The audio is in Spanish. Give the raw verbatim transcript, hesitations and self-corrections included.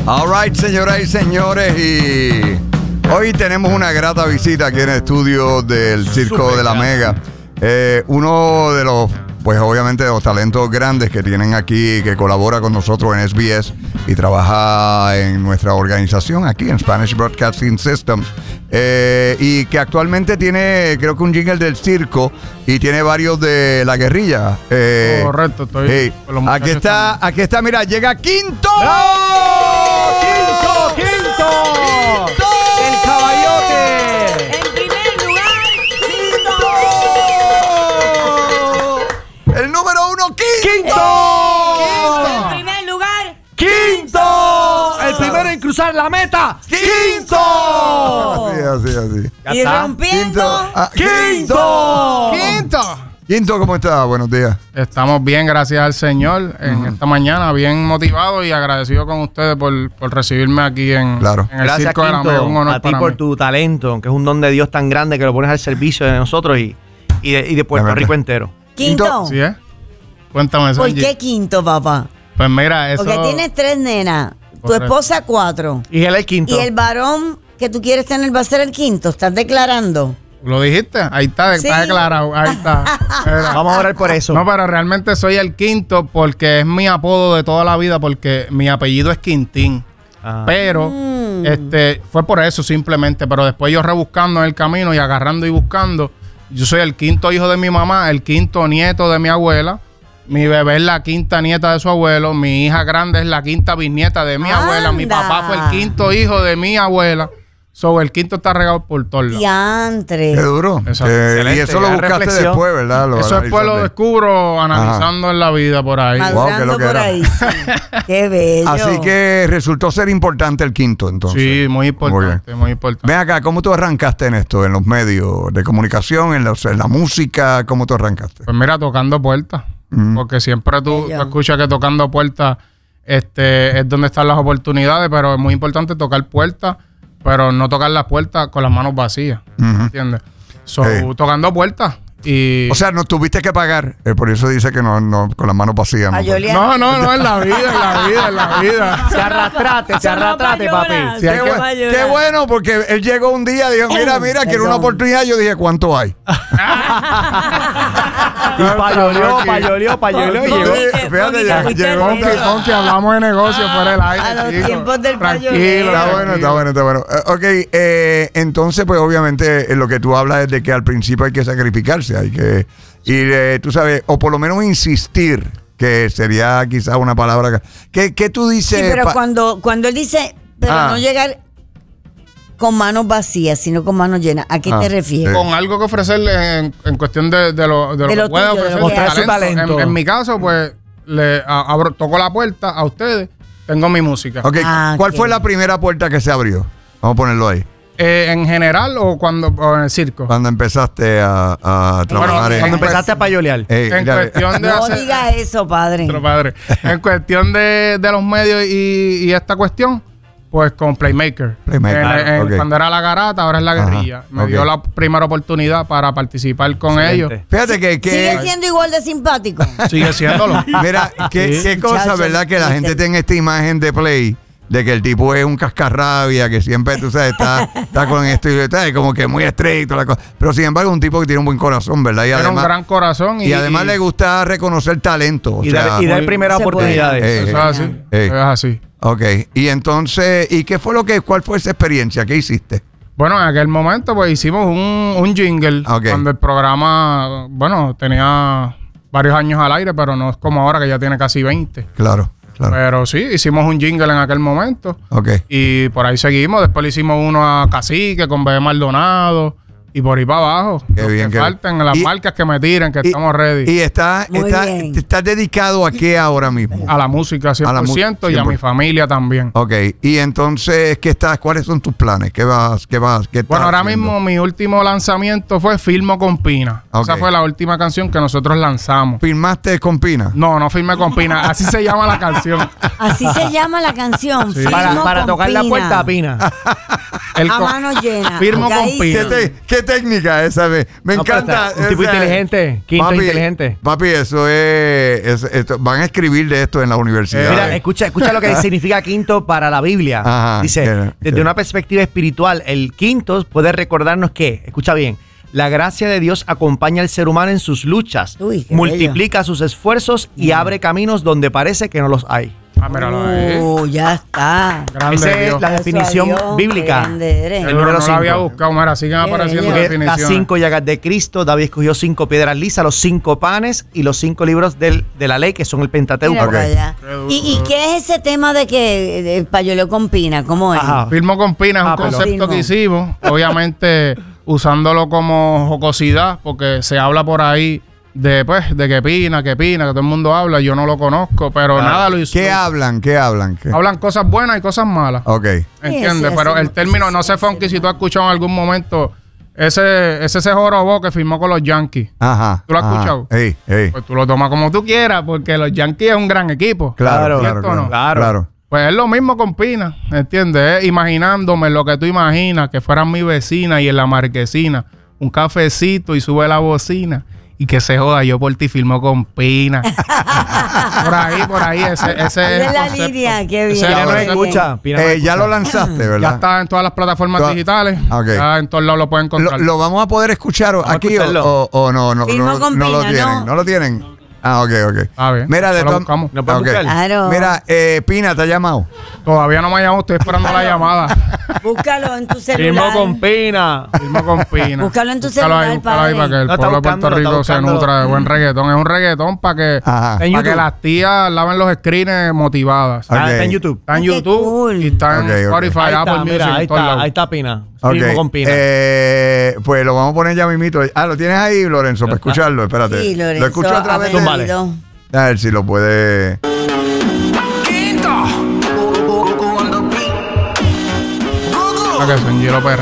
All right, señoras y señores, y hoy tenemos una grata visita aquí en el estudio del Circo Super de la Mega. Eh, uno de los, pues obviamente de los talentos grandes que tienen aquí, que colabora con nosotros en S B S y trabaja en nuestra organización aquí en Spanish Broadcasting System. Eh, y que actualmente tiene, creo que un jingle del circo y tiene varios de la guerrilla. Eh, Correcto, estoy. Hey, aquí está, también. aquí está, mira, llega Quinto. ¡Bravo! ¡Quinto, Quinto! ¡Quinto! ¡El caballote! En primer lugar, Quinto. El número uno, Quinto. ¡Quinto! En primer lugar, ¡Quinto! El primero en cruzar la meta. ¡Quinto! Así, así, así. Ya y está. rompiendo. Ah, ¡Quinto! ¡Quinto! Quinto, ¿cómo estás? Buenos días. Estamos bien, gracias al Señor, en Ujú. esta mañana, bien motivado y agradecido con ustedes por, por recibirme aquí en, Claro. en el Gracias, Circo de la Quinto, Mega. Un honor a ti para por mí. tu talento, que es un don de Dios tan grande que lo pones al servicio de nosotros y, y, de, y de Puerto De verdad. Rico entero. Quinto. ¿Sí es? Cuéntame, ¿Por Sanji. qué quinto, papá? Pues mira, eso... Porque tienes tres nenas, tu Correcto. esposa cuatro. Y él es el quinto. Y el varón que tú quieres tener va a ser el quinto. ¿Estás declarando? ¿Lo dijiste? Ahí está, Sí. está declarado. Ahí está. Mira. Vamos a orar por eso. No, pero realmente soy el quinto porque es mi apodo de toda la vida, porque mi apellido es Quintín. Ah. Pero Mm. este fue por eso simplemente. Pero después yo rebuscando en el camino y agarrando y buscando, yo soy el quinto hijo de mi mamá, el quinto nieto de mi abuela. Mi bebé es la quinta nieta de su abuelo. Mi hija grande es la quinta bisnieta de mi abuela. Mi Anda. papá fue el quinto hijo de mi abuela. So, el quinto está regado por todos lados. Diantre. Qué duro. Exacto. Eh, y Excelente, eso lo gran buscaste reflexión. después, ¿verdad? Lo Eso después lo analizaste. descubro analizando en la vida por ahí. Wow, qué Madurando lo que por era. ahí. Sí. Qué bello. Así que resultó ser importante el quinto, entonces. Sí, muy importante, muy importante. Ven acá, ¿cómo tú arrancaste en esto, en los medios de comunicación, en, los- en la música? ¿Cómo tú arrancaste? Pues mira, tocando puertas. Mm. Porque siempre tú, Bello. tú escuchas que tocando puertas este, es donde están las oportunidades, pero es muy importante tocar puertas, pero no tocar las puertas con las manos vacías. Ujú. ¿Entiendes? So, Sí. tocando puertas. Y... O sea, no tuviste que pagar, eh, por eso dice que no, no con las manos vacías. A ¿no? Yoli- no, no, no, en la vida, en la vida, en la vida. Te arrastrate, te Sonó arrastrate, pa' papi. llorar, Sí, hay Qué, que- sonó bu- pa' llorar. qué bueno, porque él llegó un día y dijo, mira, mira, quiero una Perdón. oportunidad. Yo dije, ¿cuánto hay? Y payoleó, payoleó, payoleó y Poqui, llegó. que- Fíjate, Poqui, ya- que fuiste llegó el un Ponky, rey. Ponky, hablamos de negocio fuera del aire. A los chico. tiempos del Tranquilo, payoleo. Está bueno, está bueno, está bueno. Eh, ok, eh, entonces, pues obviamente eh, lo que tú hablas es de que al principio hay que sacrificarse, hay que, y eh, tú sabes, o por lo menos insistir, que sería quizás una palabra. que- ¿Qué, qué tú dices? Sí, pero pa- cuando, cuando él dice, pero Ah. no llegar con manos vacías, sino con manos llenas, ¿a qué Ah, te refieres? sí. Con algo que ofrecerle en, en cuestión de, de lo, de lo De que lo puede tuyo, de ofrecer. lo que Mostrar su talento. talento. En, en mi caso, pues, le a- abro, toco la puerta a ustedes, tengo mi música. Ok, Ah, ¿cuál ok. fue la primera puerta que se abrió? Vamos a ponerlo ahí. Eh, ¿En general o cuando o en el circo? Cuando empezaste a, a trabajar en... Cuando empezaste a payolear. Eh, En ya- cuestión de No hacer... digas eso, padre. Nuestro padre. En cuestión de, de los medios y, y esta cuestión, pues con Playmaker. Playmaker, En- en- ok. Cuando era la garata, ahora es la Ajá, guerrilla. Me ok. dio la primera oportunidad para participar con Excelente. ellos. Fíjate que... que Sigue siendo igual de simpático. Sigue siéndolo. Mira, qué, Sí. qué cosa, Muchacho, ¿verdad? Que la viste. gente tenga esta imagen de Play, de que el tipo es un cascarrabia, que siempre, tú sabes, está, está con esto y está como que muy estricto, la cosa. Pero sin embargo, es un tipo que tiene un buen corazón, ¿verdad? Y Tiene un además, gran corazón. Y, y además le gusta reconocer talento. O Y sea, dar, y dar primeras Se puede. oportunidades. Eh, Eso es así. eh. Eso es así. Ok, y entonces, ¿y qué fue lo que, cuál fue esa experiencia? ¿Qué hiciste? Bueno, en aquel momento, pues hicimos un, un jingle. Ok. Cuando el programa, bueno, tenía varios años al aire, pero no es como ahora que ya tiene casi veinte. Claro, claro. Pero sí, hicimos un jingle en aquel momento. Ok. Y por ahí seguimos. Después le hicimos uno a Cacique con Bebé Maldonado. Y por ahí para abajo. Qué Los bien, que qué falten, bien. las Y- marcas que me tiren, que Y- estamos ready. Y está, Muy está, bien. ¿estás dedicado a qué ahora mismo? a la música cien A la por mu- ciento y a cien por ciento. mi familia también. Ok, y entonces, ¿qué estás? ¿Cuáles son tus planes? ¿Qué vas, qué vas, qué estás Bueno, ahora haciendo? mismo mi último lanzamiento fue Filmo con Pina. Ok. Esa fue la última canción que nosotros lanzamos. ¿Firmaste con Pina? No, no firmé con Pina. Así se llama la canción. Así se llama la canción. Sí. Firmo Para, para con tocar la Pina. puerta a Pina. El A co- mano llena. Firmo Ok, con ahí Pina. ¿Qué sí. te, qué qué técnica esa. Me, me No, pero encanta. está un tipo o sea, inteligente, quinto papi, inteligente. Papi, eso es, es- esto- van a escribir de esto en las universidades. Mira, escucha, escucha lo que significa quinto para la Biblia. Ajá, Dice, ¿qué? desde ¿Qué? una perspectiva espiritual, el quinto puede recordarnos que, escucha bien, la gracia de Dios acompaña al ser humano en sus luchas, Uy, qué multiplica sus esfuerzos y abre caminos donde parece que no los hay. Ah, míralo ahí. Uh, ya está. Grande Esa es Dios. la Eso, definición adiós, bíblica. qué grande eres. El Seguro número no lo había cinco. buscado, mira, siguen Qué apareciendo bello. Porque las definiciones. cinco llagas de Cristo, David escogió cinco piedras lisas, los cinco panes y los cinco libros del- de la ley, que son el Pentateuco. Mira Ok. para allá. Qué duro. ¿Y, ¿Y qué es ese tema de que de payoleo con pina? ¿Cómo es? Ajá. Firmo con Pina es Ah, un perdón. concepto que hicimos, obviamente usándolo como jocosidad, porque se habla por ahí de pues de que Pina, que Pina, que todo el mundo habla, yo no lo conozco, pero Claro. nada lo hizo. ¿Qué hablan? ¿Qué hablan? ¿Qué? Hablan cosas buenas y cosas malas. Ok. ¿Entiendes? Sí, Pero sí, el sí, término, sí, no sí, sé, sí, Funky, sí. si tú has escuchado en algún momento ese, ese se jorobó que firmó con los Yankees. Ajá. ¿Tú lo has ajá. escuchado? Ey, ey. Pues tú lo tomas como tú quieras, porque los Yankees es un gran equipo. Claro, Claro, claro, ¿cierto o claro. no? Claro. Claro. Pues es lo mismo con Pina, ¿entiendes? Es imaginándome lo que tú imaginas, que fueran mi vecina y en la marquesina, un cafecito y sube la bocina. Y que se joda, yo por ti firmo con Pina. Por ahí, por ahí, ese, ese es Esa el es la concepto. línea, qué Ese bien. es el Pina no qué concepto. escucha. Pina no Eh, ya escucha. lo lanzaste, Ya ¿verdad? está en todas las plataformas Toda- digitales. Ok. Ya en todos lados lo pueden ¿Lo, encontrar. lo vamos a poder escuchar a aquí o, escucharlo. o- o no? No, Firmo no, con no lo Pina, tienen. ¿no? ¿No lo tienen? Ah, ok, ok. A ver, Mira, de ya lo todas- buscamos. ¿No pueden ok. buscar? Claro. Mira, eh, Pina, ¿te ha llamado? Todavía no me ha llamado, estoy esperando la llamada. Búscalo en tu Firmo celular. con Pina. Firmo con Pina. Búscalo en tu Búscalo ahí, celular, búscalo ahí padre. para que el No, está pueblo de Puerto buscándolo, está Rico se buscándolo. nutra de buen reggaetón. Es un reggaetón para que, Ajá. En para YouTube. que las tías laven los screens motivadas. Ok. Ah, está en YouTube. Está en Ay, qué YouTube cool. y está en Ok, ok. Spotify, Ahí Apple está, Music, mira, ahí en todos está, lados. ahí está Pina. Ok. Firmo con Pina. Eh, pues lo vamos a poner ya mismito. Ah, ¿lo tienes ahí, Lorenzo, para escucharlo? Espérate. Sí, Lorenzo. Lo escucho otra vez. aprendido. Vale. A ver si lo puede... Para que son Giro Perra.